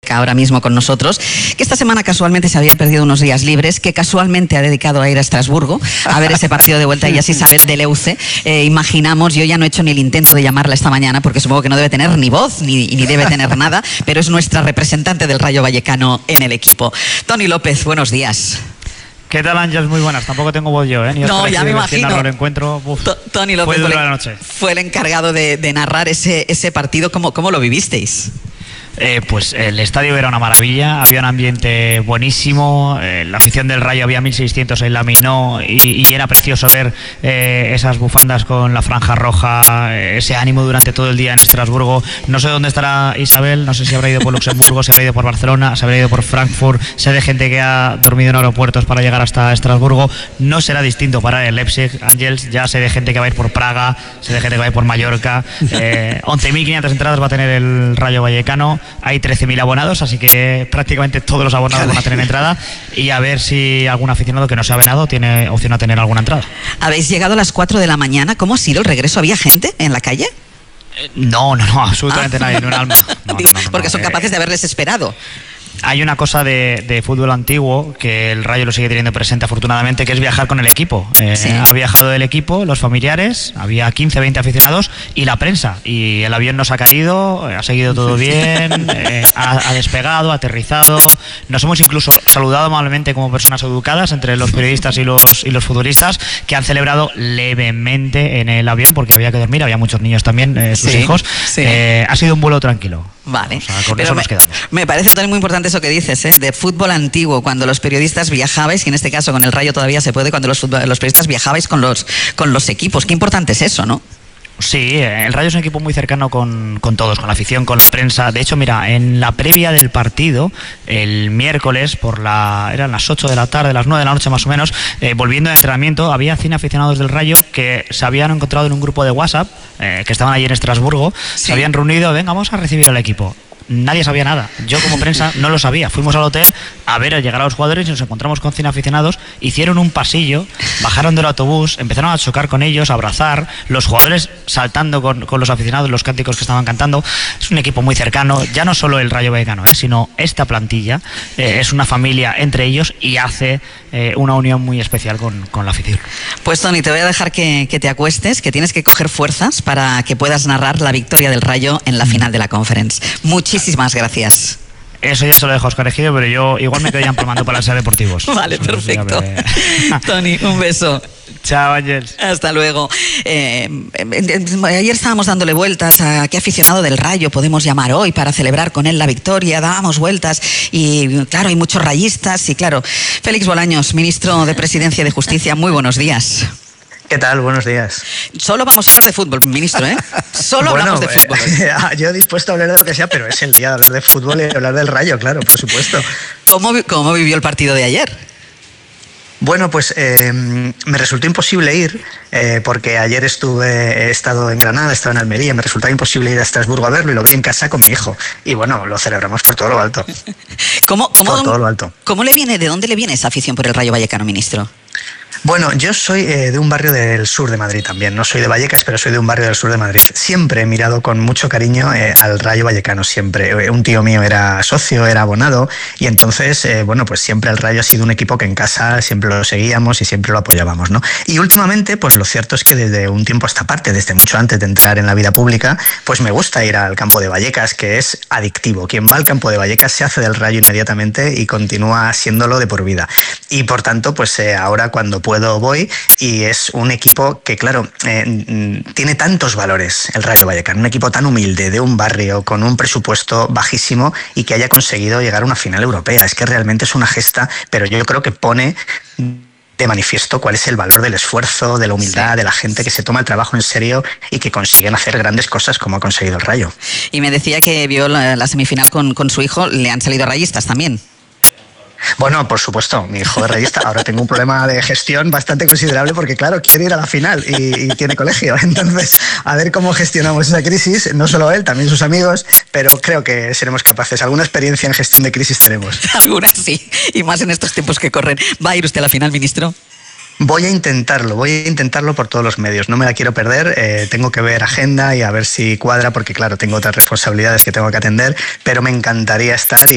Valleca ahora mismo con nosotros, que esta semana casualmente se había perdido unos días libres, que casualmente ha dedicado a ir a Estrasburgo a ver ese partido de vuelta, y es Isabel de Leuce. Imaginamos, yo ya no he hecho ni el intento de llamarla esta mañana porque supongo que no debe tener ni voz ni debe tener nada, pero es nuestra representante del Rayo Vallecano en el equipo. Toni López, buenos días. ¿Qué tal, Ángeles? Muy buenas. Tampoco tengo voz yo, ¿eh? Ni no, ya me imagino. El encuentro. Toni López fue el encargado de narrar ese partido. ¿Cómo lo vivisteis? Pues el estadio era una maravilla, había un ambiente buenísimo, la afición del Rayo, había 1.600 en la Minó, y era precioso ver esas bufandas con la franja roja, ese ánimo durante todo el día en Estrasburgo. No sé dónde estará Isabel, no sé si habrá ido por Luxemburgo, si habrá ido por Barcelona, si habrá ido por Frankfurt. Sé de gente que ha dormido en aeropuertos para llegar hasta Estrasburgo. No será distinto para el Leipzig, Ángels. Ya sé de gente que va a ir por Praga, sé de gente que va a ir por Mallorca. 11.500 entradas va a tener el Rayo Vallecano. Hay 13.000 abonados, así que prácticamente todos los abonados van a tener entrada, y a ver si algún aficionado que no sea venado tiene opción a tener alguna entrada. Habéis llegado a las 4 de la mañana. ¿Cómo ha sido el regreso? ¿Había gente en la calle? No, absolutamente nadie, ni un alma. Porque son capaces de haberles esperado. Hay una cosa de fútbol antiguo que el Rayo lo sigue teniendo presente, afortunadamente, que es viajar con el equipo. Sí. Ha viajado el equipo, los familiares, había 15, 20 aficionados y la prensa. Y el avión nos ha caído, ha seguido todo bien, ha despegado, ha aterrizado. Nos hemos incluso saludado amablemente como personas educadas entre los periodistas y los futbolistas, que han celebrado levemente en el avión porque había que dormir, había muchos niños también, sus hijos. Sí. Ha sido un vuelo tranquilo. Vale, o sea, con eso nos quedamos. Me parece también muy importante eso que dices, de fútbol antiguo, cuando los periodistas viajabais, y en este caso con el Rayo todavía se puede, cuando los periodistas viajabais con los equipos. Qué importante es eso, ¿no? Sí, el Rayo es un equipo muy cercano con todos, con la afición, con la prensa. De hecho, mira, en la previa del partido, el miércoles, eran las 8 de la tarde, las 9 de la noche más o menos, volviendo de entrenamiento, había 100 aficionados del Rayo que se habían encontrado en un grupo de WhatsApp, que estaban allí en Estrasburgo, sí. Se habían reunido, venga, vamos a recibir al equipo. Nadie sabía nada. Yo como prensa no lo sabía. Fuimos al hotel a llegar a los jugadores y nos encontramos con 100 aficionados. Hicieron un pasillo, bajaron del autobús, empezaron a chocar con ellos, a abrazar, los jugadores saltando con los aficionados, los cánticos que estaban cantando. Es un equipo muy cercano, ya no solo el Rayo Vallecano, sino esta plantilla. Es una familia entre ellos y hace una unión muy especial con la afición. Pues Toni, te voy a dejar que te acuestes, que tienes que coger fuerzas para que puedas narrar la victoria del Rayo en la final de la Conference. Muchísimas gracias. Eso ya se lo dejo a Óscar Ejido, pero yo igual me quedé empalmando para ser deportivos. Vale, perfecto. Toni, un beso. Chao, Ángels. Hasta luego. Ayer estábamos dándole vueltas a qué aficionado del Rayo podemos llamar hoy para celebrar con él la victoria. Dábamos vueltas y, claro, hay muchos rayistas. Y, claro, Félix Bolaños, ministro de Presidencia y de Justicia, muy buenos días. ¿Qué tal? Buenos días. Solo vamos a hablar de fútbol, ministro, ¿eh? Solo hablamos de fútbol. Yo dispuesto a hablar de lo que sea, pero es el día de hablar de fútbol y hablar del Rayo, claro, por supuesto. ¿Cómo vivió el partido de ayer? Bueno, pues me resultó imposible ir porque ayer he estado en Granada, he estado en Almería, me resultaba imposible ir a Estrasburgo a verlo y lo vi en casa con mi hijo. Y bueno, lo celebramos por todo lo alto. Por todo lo alto. ¿De dónde le viene esa afición por el Rayo Vallecano, ministro? Bueno, yo soy de un barrio del sur de Madrid también. No soy de Vallecas, pero soy de un barrio del sur de Madrid. Siempre he mirado con mucho cariño al Rayo Vallecano, siempre. Un tío mío era socio, era abonado, y entonces, pues siempre el Rayo ha sido un equipo que en casa siempre lo seguíamos y siempre lo apoyábamos, ¿no? Y últimamente, pues lo cierto es que desde un tiempo a esta parte, desde mucho antes de entrar en la vida pública, pues me gusta ir al campo de Vallecas, que es adictivo. Quien va al campo de Vallecas se hace del Rayo inmediatamente y continúa siéndolo de por vida. Y por tanto, pues ahora cuando puedo voy, y es un equipo que, claro, tiene tantos valores, el Rayo Vallecano, un equipo tan humilde, de un barrio, con un presupuesto bajísimo y que haya conseguido llegar a una final europea. Es que realmente es una gesta, pero yo creo que pone de manifiesto cuál es el valor del esfuerzo, de la humildad, de la gente que se toma el trabajo en serio y que consiguen hacer grandes cosas como ha conseguido el Rayo. Y me decía que vio la semifinal con su hijo, le han salido rayistas también. Bueno, por supuesto, mi hijo es rayista. Ahora tengo un problema de gestión bastante considerable porque, claro, quiere ir a la final y tiene colegio. Entonces, a ver cómo gestionamos esa crisis, no solo él, también sus amigos, pero creo que seremos capaces. Alguna experiencia en gestión de crisis tenemos. Algunas sí, y más en estos tiempos que corren. ¿Va a ir usted a la final, ministro? Voy a intentarlo por todos los medios. No me la quiero perder, tengo que ver agenda y a ver si cuadra, porque claro, tengo otras responsabilidades que tengo que atender, pero me encantaría estar y